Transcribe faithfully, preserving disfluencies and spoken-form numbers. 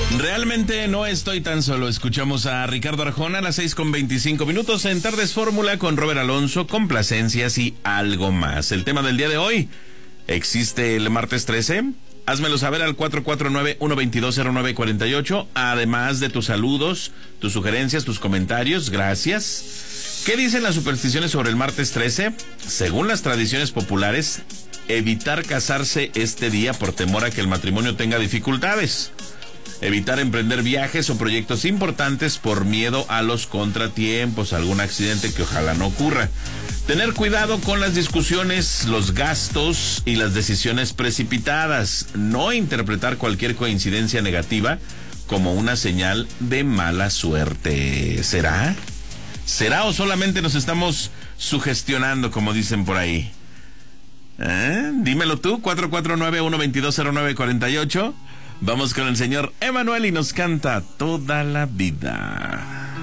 Realmente no estoy tan solo. Escuchamos a Ricardo Arjona a las seis con veinticinco minutos en Tardes Fórmula con Robert Alonso, complacencias y algo más. El tema del día de hoy, ¿existe el martes trece? Házmelo saber al cuatro cuatro nueve, uno dos dos, cero nueve cuatro ocho, además de tus saludos, tus sugerencias, tus comentarios. Gracias. ¿Qué dicen las supersticiones sobre el martes trece? Según las tradiciones populares, evitar casarse este día por temor a que el matrimonio tenga dificultades. Evitar emprender viajes o proyectos importantes por miedo a los contratiempos, algún accidente que ojalá no ocurra. Tener cuidado con las discusiones, los gastos y las decisiones precipitadas. No interpretar cualquier coincidencia negativa como una señal de mala suerte. ¿Será? ¿Será o solamente nos estamos sugestionando, como dicen por ahí? ¿Eh? Dímelo tú, cuatro cuatro nueve, uno dos dos, cero nueve cuatro ocho. Vamos con el señor Emanuel y nos canta Toda la Vida.